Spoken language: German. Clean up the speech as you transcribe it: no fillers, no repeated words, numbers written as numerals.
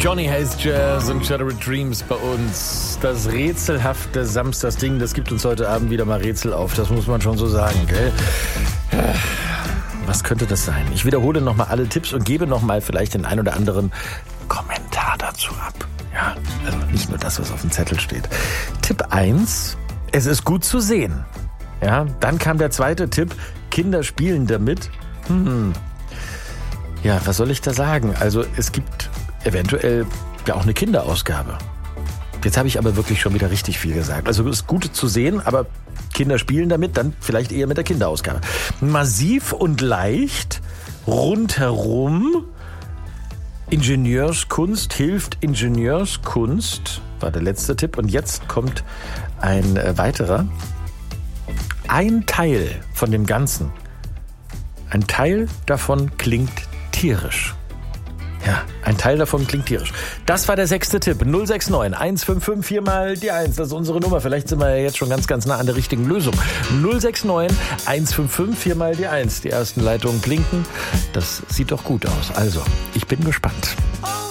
Johnny Hayes Jazz und Shattered Dreams bei uns. Das rätselhafte Samstagsding, das gibt uns heute Abend wieder mal Rätsel auf. Das muss man schon so sagen, gell? Was könnte das sein? Ich wiederhole nochmal alle Tipps und gebe nochmal vielleicht den ein oder anderen Kommentar dazu ab. Ja, also nicht nur das, was auf dem Zettel steht. Tipp 1, es ist gut zu sehen. Ja, dann kam der zweite Tipp, Kinder spielen damit. Ja, was soll ich da sagen? Also es gibt eventuell ja auch eine Kinderausgabe. Jetzt habe ich aber wirklich schon wieder richtig viel gesagt. Also es ist gut zu sehen, aber Kinder spielen damit, dann vielleicht eher mit der Kinderausgabe. Massiv und leicht, rundherum, Ingenieurskunst hilft Ingenieurskunst, war der letzte Tipp. Und jetzt kommt ein weiterer. Ein Teil von dem Ganzen, ein Teil davon klingt tierisch. Ja, ein Teil davon klingt tierisch. Das war der 6. Tipp. 069 155 4 mal die 1. Das ist unsere Nummer. Vielleicht sind wir ja jetzt schon ganz, ganz nah an der richtigen Lösung. 069 155 4 mal die 1. Die ersten Leitungen klinken. Das sieht doch gut aus. Also, ich bin gespannt.